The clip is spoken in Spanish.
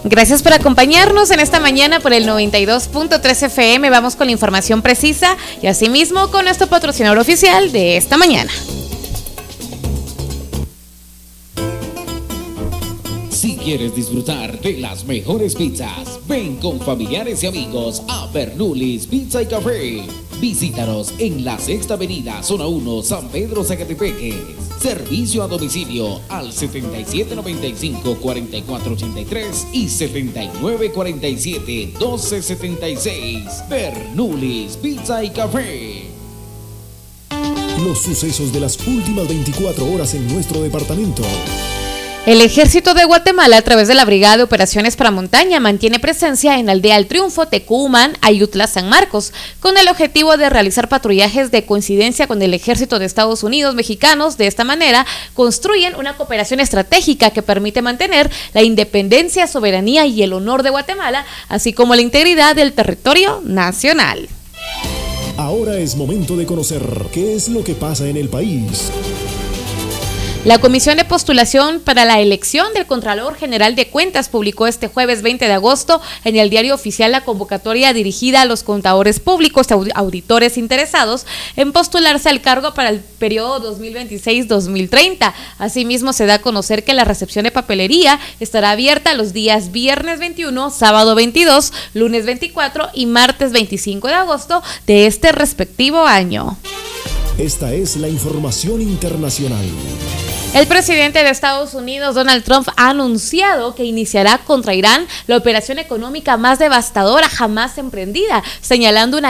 Gracias por acompañarnos en esta mañana por el 92.3 FM. Vamos con la información precisa y asimismo con nuestro patrocinador oficial de esta mañana. Si quieres disfrutar de las mejores pizzas, ven con familiares y amigos a Bernoulli's Pizza y Café. Visítanos en la Sexta Avenida, Zona 1, San Pedro, Zacatepeques. Servicio a domicilio al 7795-4483 y 7947-1276. Bernoulli's Pizza y Café. Los sucesos de las últimas 24 horas en nuestro departamento. El Ejército de Guatemala, a través de la Brigada de Operaciones para Montaña, mantiene presencia en Aldea El Triunfo, Tecumán, Ayutla, San Marcos, con el objetivo de realizar patrullajes de coincidencia con el Ejército de Estados Unidos mexicanos. De esta manera, construyen una cooperación estratégica que permite mantener la independencia, soberanía y el honor de Guatemala, así como la integridad del territorio nacional. Ahora es momento de conocer qué es lo que pasa en el país. La Comisión de Postulación para la elección del Contralor General de Cuentas publicó este jueves 20 de agosto en el Diario Oficial la convocatoria dirigida a los contadores públicos, auditores interesados en postularse al cargo para el periodo 2026-2030. Asimismo, se da a conocer que la recepción de papelería estará abierta los días viernes 21, sábado 22, lunes 24 y martes 25 de agosto de este respectivo año. Esta es la información internacional. El presidente de Estados Unidos, Donald Trump, ha anunciado que iniciará contra Irán la operación económica más devastadora jamás emprendida, señalando una